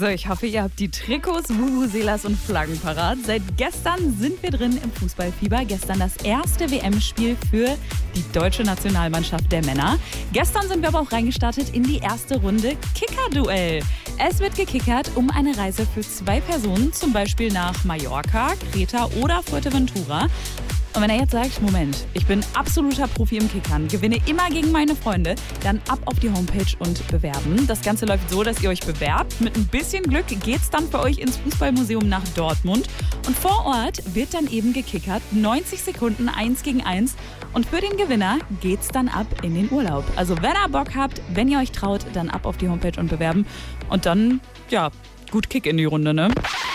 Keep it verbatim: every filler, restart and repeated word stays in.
So, ich hoffe, ihr habt die Trikots, Vuvuzelas und Flaggen parat. Seit gestern sind wir drin im Fußballfieber. Gestern das erste W M-Spiel für die deutsche Nationalmannschaft der Männer. Gestern sind wir aber auch reingestartet in die erste Runde Kicker-Duell. Es wird gekickert um eine Reise für zwei Personen, zum Beispiel nach Mallorca, Kreta oder Fuerteventura. Und wenn er jetzt sagt, Moment, ich bin absoluter Profi im Kickern, gewinne immer gegen meine Freunde, dann ab auf die Homepage und bewerben. Das Ganze läuft so, dass ihr euch bewerbt. Mit ein bisschen Glück geht's dann für euch ins Fußballmuseum nach Dortmund. Und vor Ort wird dann eben gekickert, neunzig Sekunden, eins gegen eins. Und für den Gewinner geht's dann ab in den Urlaub. Also wenn ihr Bock habt, wenn ihr euch traut, dann ab auf die Homepage und bewerben. Und dann, ja, gut Kick in die Runde, ne?